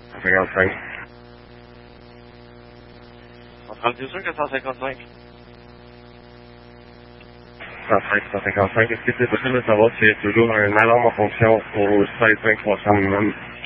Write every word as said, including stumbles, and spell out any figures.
cent cinquante-cinq. Centrale, t'es sûr que cent cinquante-cinq? cent treize, cent cinquante-cinq. Est-ce que c'est possible de savoir s'il y a toujours un alarme en fonction au seize vingt trois cents minimum?